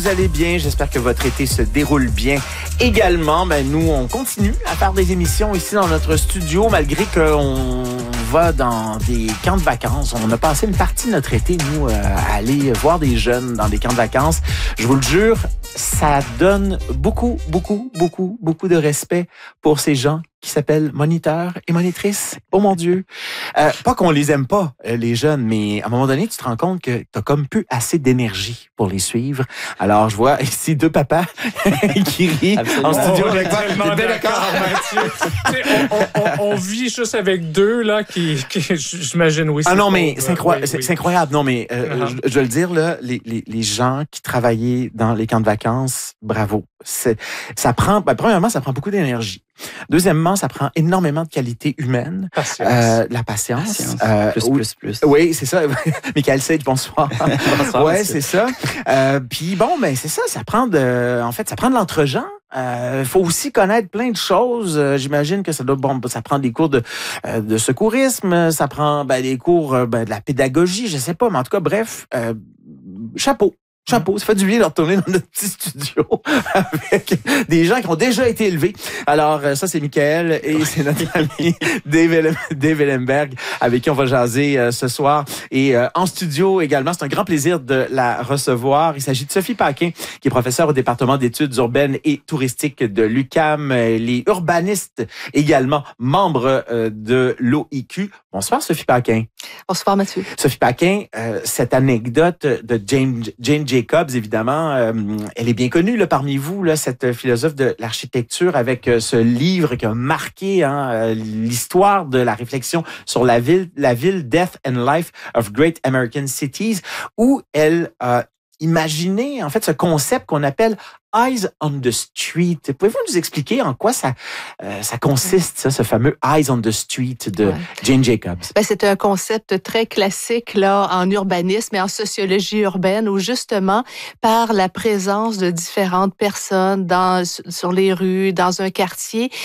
vous allez bien. J'espère que votre été se déroule bien également. Nous, on continue à faire des émissions ici dans notre studio, malgré qu'on va dans des camps de vacances. On a passé une partie de notre été, nous, à aller voir des jeunes dans des camps de vacances. Je vous le jure, ça donne beaucoup de respect pour ces gens qui s'appellent moniteurs et monitrices. Oh mon Dieu! Pas qu'on les aime pas, les jeunes, mais à un moment donné, tu te rends compte que t'as comme plus assez d'énergie pour les suivre. Alors, je vois ici deux papas qui rient en studio. Tellement d'accord, Mathieu. on vit juste avec deux, là, qui j'imagine, oui. Ah non, mais c'est incroyable. Non, mais je veux le dire, là, les gens qui travaillaient dans les camps de vacances, bravo. Ça prend, premièrement, ça prend beaucoup d'énergie. Deuxièmement, ça prend énormément de qualité humaine. La patience. Plus. Oui, c'est ça. Michael Sage, bonsoir. Bonsoir. Ouais, c'est ça. Puis bon, c'est ça. Ça prend de l'entre-gens. Faut aussi connaître plein de choses. J'imagine que ça prend des cours de secourisme, ça prend des cours de la pédagogie, je sais pas, mais en tout cas, bref, chapeau. Ça fait du bien de retourner dans notre petit studio avec des gens qui ont déjà été élevés. Alors, ça, c'est Michael et c'est notre ami Dave Ellenberg avec qui on va jaser ce soir. Et en studio également, c'est un grand plaisir de la recevoir. Il s'agit de Sophie Paquin, qui est professeure au département d'études urbaines et touristiques de l'UQAM. Elle est urbaniste également, membre de l'OIQ. Bonsoir, Sophie Paquin. Bonsoir, Mathieu. Sophie Paquin, cette anecdote de Jane Jacobs, évidemment, elle est bien connue là, parmi vous, là, cette philosophe de l'architecture avec ce livre qui a marqué l'histoire de la réflexion sur la ville, Death and Life of Great American Cities, où elle a imaginé en fait ce concept qu'on appelle Eyes on the Street. Pouvez-vous nous expliquer en quoi ça consiste, ce fameux Eyes on the Street de Jane Jacobs? C'est un concept très classique là en urbanisme et en sociologie urbaine où justement, par la présence de différentes personnes sur les rues, dans un quartier,